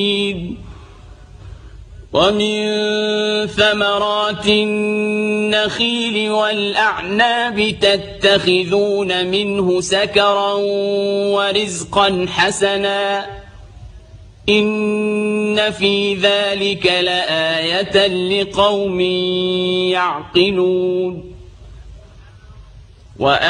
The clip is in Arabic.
ومن ثمرات النخيل والأعناب تتخذون منه سكرا ورزقا حسنا إن في ذلك لآية لقوم يعقلون.